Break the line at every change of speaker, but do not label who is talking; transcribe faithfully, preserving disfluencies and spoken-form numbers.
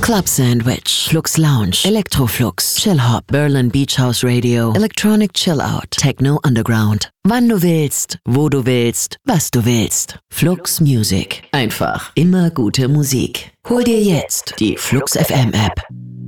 Club Sandwich, Flux Lounge, Electroflux, Chill Hop, Berlin Beach House Radio, Electronic Chill Out, Techno Underground. Wann du willst, wo du willst, was du willst. Flux Music. Einfach immer gute Musik. Hol dir jetzt die Flux F M App.